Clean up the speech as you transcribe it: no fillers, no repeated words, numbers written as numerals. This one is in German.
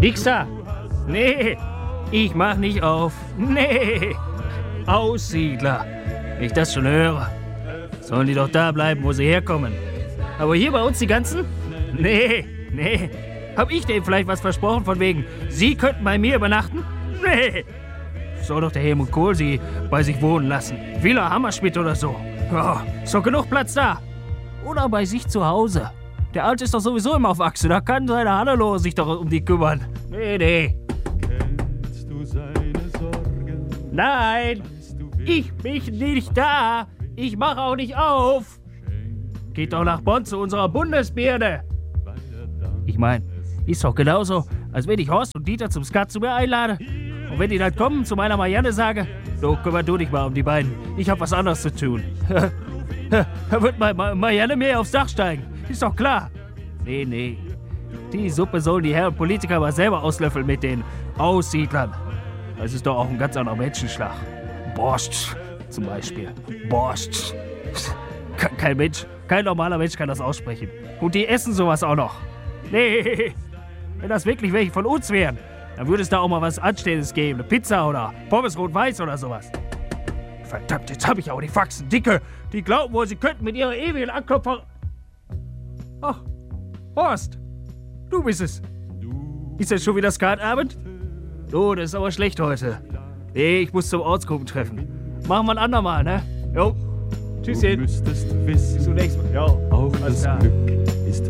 Wichser! Nee, ich mach nicht auf. Nee, Aussiedler. Wenn ich das schon höre, sollen die doch da bleiben, wo sie herkommen. Aber hier bei uns die ganzen? Nee. Hab ich denen vielleicht was versprochen von wegen, sie könnten bei mir übernachten? Nee. Soll doch der Helmut Kohl sie bei sich wohnen lassen. Villa Hammerschmidt oder so. Ja, ist doch genug Platz da. Oder bei sich zu Hause. Der Alte ist doch sowieso immer auf Achse. Da kann seine Hannelore sich doch um die kümmern. Nee. Kennst du seine Sorgen? Nein, ich bin nicht da. Ich mach auch nicht auf. Geht doch nach Bonn zu unserer Bundesbirne. Ich mein, ist doch genauso, als wenn ich Horst und Dieter zum Skat zu mir einlade. Und wenn die dann kommen, zu meiner Marianne sage, du, kümmer du dich mal um die beiden. Ich hab was anderes zu tun. Da wird Marianne mir aufs Dach steigen. Ist doch klar. Nee. Die Suppe sollen die Herren Politiker mal selber auslöffeln mit den Aussiedlern. Das ist doch auch ein ganz anderer Menschenschlag. Borscht zum Beispiel. Borscht. Kein Mensch, kein normaler Mensch kann das aussprechen. Und die essen sowas auch noch. Nee, wenn das wirklich welche von uns wären, dann würde es da auch mal was Anständiges geben. Eine Pizza oder Pommes rot-weiß oder sowas. Verdammt, jetzt habe ich auch die Faxen dicke. Die glauben wohl, sie könnten mit ihrer ewigen Anklopfer... Ach, Horst, du bist es. Ist jetzt schon wieder Skatabend? Oh, das ist aber schlecht heute. Nee, ich muss zum Ortsgruppentreffen. Machen wir ein andermal, ne? Jo. Tschüsschen. Du müsstest wissen, bis zum nächsten Mal. Jo. auch das Glück